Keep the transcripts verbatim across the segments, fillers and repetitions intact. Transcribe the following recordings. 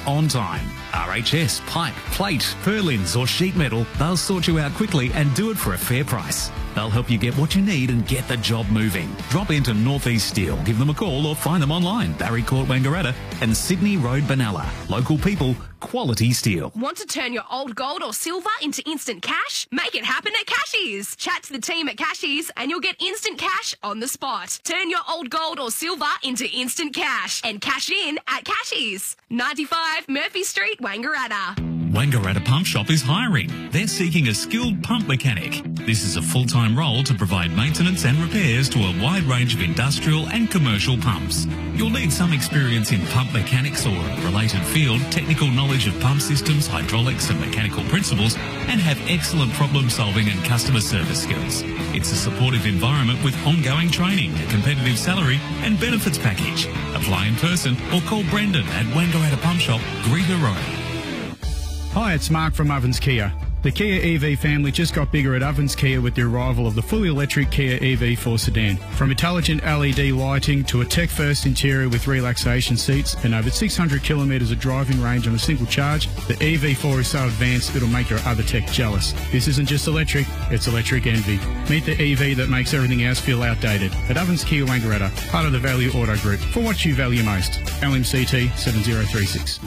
on time. R H S, pipe, plate, purlins or sheet metal, they'll sort you out quickly and do it for a fair price. They'll help you get what you need and get the job moving. Drop into Northeast Steel, give them a call or find them online, Barry Court Wangaratta and Sydney Road Benalla. Local people, quality steel. Want to turn your old gold or silver into instant cash? Make it happen at Cashies. Chat to the team at Cashies and you'll get instant cash on the spot. Turn your old gold or silver into instant cash and cash in at Cashies. ninety-five Murphy Street, Wangaratta. Wangaratta Pump Shop is hiring. They're seeking a skilled pump mechanic. This is a full-time role to provide maintenance and repairs to a wide range of industrial and commercial pumps. You'll need some experience in pump mechanics or a related field, technical knowledge of pump systems, hydraulics and mechanical principles, and have excellent problem-solving and customer service skills. It's a supportive environment with ongoing training, a competitive salary and benefits package. Apply in person or call Brendan at Wangaratta Pump Shop, Greta Road. Hi, it's Mark from Ovens Kia. The Kia E V family just got bigger at Ovens Kia with the arrival of the fully electric Kia E V four sedan. From intelligent L E D lighting to a tech-first interior with relaxation seats and over six hundred kilometres of driving range on a single charge, the E V four is so advanced it'll make your other tech jealous. This isn't just electric, it's electric envy. Meet the E V that makes everything else feel outdated at Ovens Kia Wangaratta, part of the Value Auto Group. For what you value most. L M C T seven zero three six.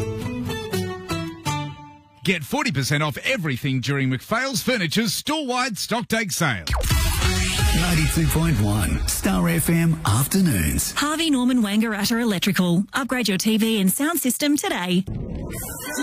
Get forty percent off everything during McPhail's Furniture's store-wide stocktake sale. ninety-two point one Star F M Afternoons. Harvey Norman Wangaratta Electrical. Upgrade your T V and sound system today.